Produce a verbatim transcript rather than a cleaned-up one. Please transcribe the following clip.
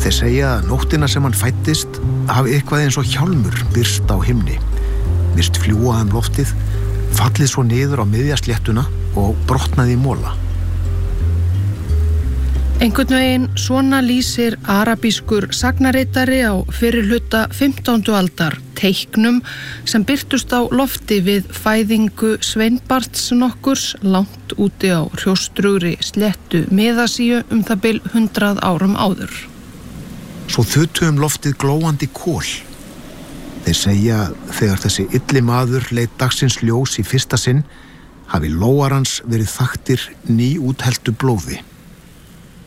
Þeir segja að nóttina sem hann fæddist hafi eitthvað eins og hjálmur birst á himni, virst fljúga um loftið, fallið svo niður á miðja sléttuna og brotnaði í mola. Einhvern veginn svona lýsir arabískur sagnaritari á fyrri hluta fimmtándu aldar teiknum sem birtust á lofti við fæðingu Sveinbarts nokkurs langt úti á hrjóstrugri sléttu Miðasíu um það bil hundrað árum áður. Svo þutu um loftið glóandi kol. Þeir segja þegar þessi illi maður leit dagsins ljós í fyrsta sinn hafi lóar hans verið þaktir nýútheltu blóði.